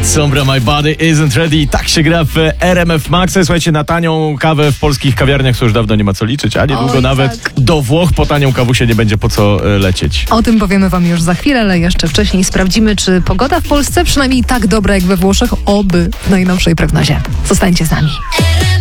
Sombra, My Body Isn't Ready. Tak się gra w RMF Max. Słuchajcie, na tanią kawę w polskich kawiarniach to już dawno nie ma co liczyć, a niedługo nawet tak. do Włoch po tanią kawusię nie będzie po co lecieć. O tym powiemy wam już za chwilę, ale jeszcze wcześniej sprawdzimy, czy pogoda w Polsce przynajmniej tak dobra jak we Włoszech, oby w najnowszej prognozie. Zostańcie z nami.